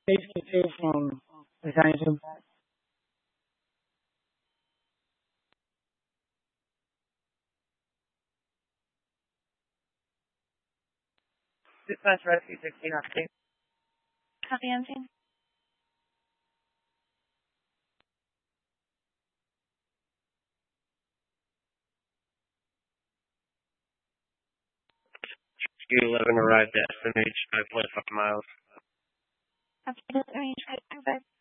52 from Wisconsin. Dispatch Rescue 16 update. Copy, Unseen. Rescue 11 arrived at SMH 5.5 miles. Updated range 5.5.